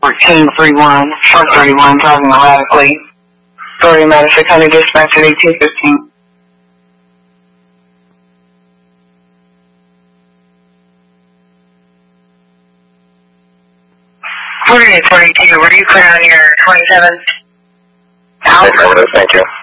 1431, 431, driving erratically. Authority matter 600, dispatch at 1815. Were you clear on your 27th? Thank you.